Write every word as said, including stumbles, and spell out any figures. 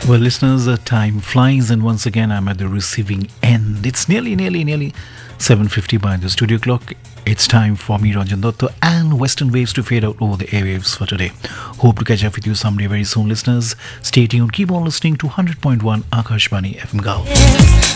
Well, listeners, uh, time flies, and once again, I'm at the receiving end. It's nearly, nearly, nearly seven fifty by the studio clock. It's time for me, Ranjan Dotto, and Western Waves to fade out over the airwaves for today. Hope to catch up with you someday very soon, listeners. Stay tuned. Keep on listening to one hundred point one Akashvani F M Gao.